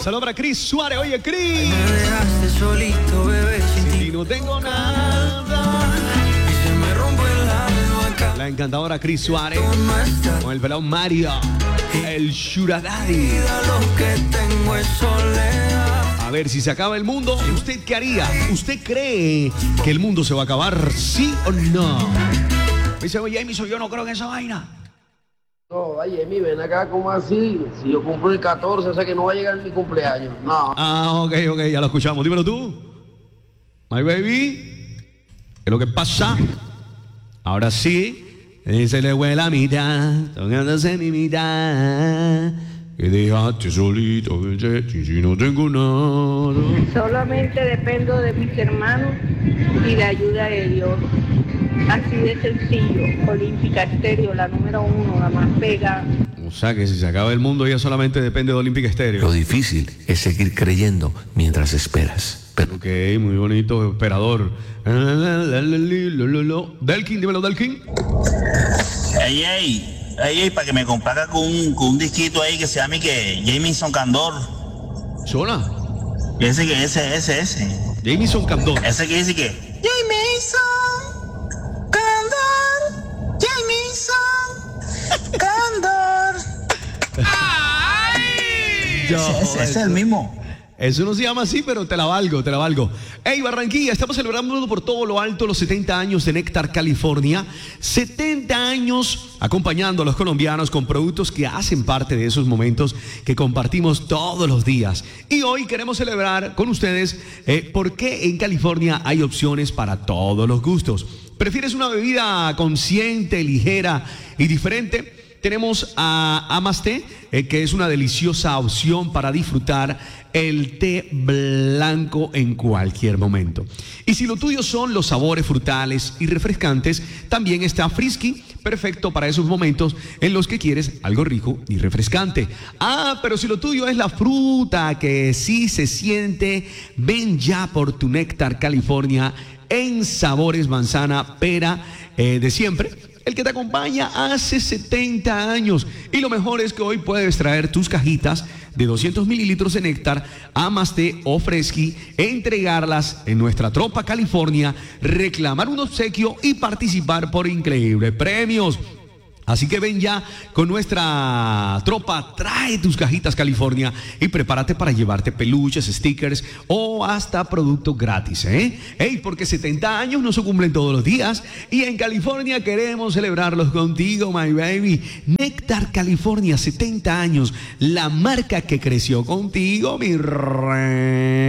Saludos para Cris Suárez. Oye, Cris. Me dejaste solito, bebé, sin ti. Y no tengo nada. Y se me rompe el alma acá. La encantadora Cris Suárez. No estás. Con el pelado Mario. El Sugar Daddy. Vida, lo que tengo es soledad. A ver, si se acaba el mundo, ¿usted qué haría? ¿Usted cree que el mundo se va a acabar, sí o no? Me dice, oye, Jameson, yo no creo en esa vaina. No, oye, ven acá, ¿cómo así? Si yo cumplo el 14, o sea que no va a llegar mi cumpleaños. No. Ah, ok, ya lo escuchamos. Dímelo tú. My baby. ¿Qué es lo que pasa? Ahora sí. Se le huele la mitad. Tocándose mi mitad. Que dejaste solito, si no tengo nada. Solamente dependo de mis hermanos y la ayuda de Dios. Así de sencillo. Olímpica Estéreo, la número 1, la más pega. O sea que si se acaba el mundo, ella solamente depende de Olímpica Estéreo. Lo difícil es seguir creyendo mientras esperas. Pero Ok, muy bonito, esperador. Delkin, dímelo, Delkin. Ey, para que me complaca con un disquito ahí que se llame que Jameson Candor. Zona. Ese. Jameson Candor. Ese que dice que Jameson Candor. Ese es el mismo. Eso no se llama así, pero te la valgo. Hey, Barranquilla, estamos celebrando por todo lo alto los 70 años de Néctar California. 70 años acompañando a los colombianos con productos que hacen parte de esos momentos que compartimos todos los días. Y hoy queremos celebrar con ustedes por qué en California hay opciones para todos los gustos. ¿Prefieres una bebida consciente, ligera y diferente? Tenemos a Amaste, que es una deliciosa opción para disfrutar el té blanco en cualquier momento. Y si lo tuyo son los sabores frutales y refrescantes, también está Frisky, perfecto para esos momentos en los que quieres algo rico y refrescante. Ah, pero si lo tuyo es la fruta que sí se siente, ven ya por tu Néctar California en sabores manzana, pera, de siempre. El que te acompaña hace 70 años. Y lo mejor es que hoy puedes traer tus cajitas de 200 mililitros de néctar, Amaste o Fresky, entregarlas en nuestra tropa California, reclamar un obsequio y participar por increíbles premios. Así que ven ya con nuestra tropa, trae tus cajitas California y prepárate para llevarte peluches, stickers o hasta productos gratis, ¿eh? Hey, porque 70 años no se cumplen todos los días y en California queremos celebrarlos contigo, my baby. Néctar California, 70 años, la marca que creció contigo, mi rey.